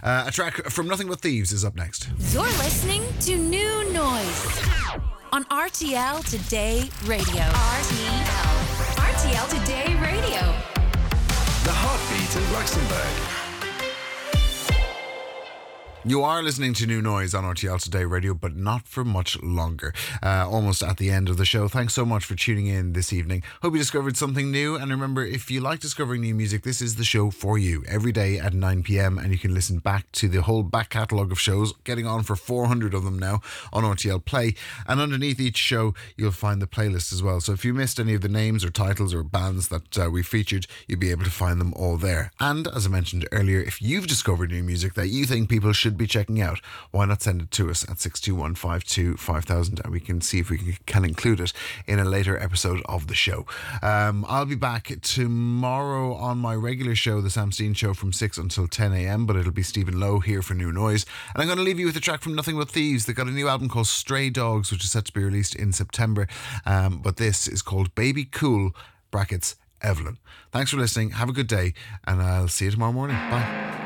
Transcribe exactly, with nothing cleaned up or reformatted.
Uh, a track from Nothing But Thieves is up next. You're listening to New Noise on R T L Today Radio. R T L. R T L Today Radio. The heartbeat of Luxembourg. You are listening to New Noise on R T L Today Radio, but not for much longer. Uh, almost at the end of the show. Thanks so much for tuning in this evening. Hope you discovered something new. And remember, if you like discovering new music, this is the show for you. Every day at nine p.m. and you can listen back to the whole back catalogue of shows, getting on for four hundred of them now on R T L Play. And underneath each show, you'll find the playlist as well. So if you missed any of the names or titles or bands that uh, we featured, you'll be able to find them all there. And as I mentioned earlier, if you've discovered new music that you think people should be checking out, why not send it to us at six two one five two five thousand and we can see if we can, can include it in a later episode of the show. Um, I'll be back tomorrow on my regular show, The Sam Steen Show, from six until ten a.m, but it'll be Stephen Lowe here for New Noise. And I'm going to leave you with a track from Nothing But Thieves. They've got a new album called Stray Dogs, which is set to be released in September. Um, but this is called Baby Cool, brackets, Evelyn. Thanks for listening. Have a good day, and I'll see you tomorrow morning. Bye.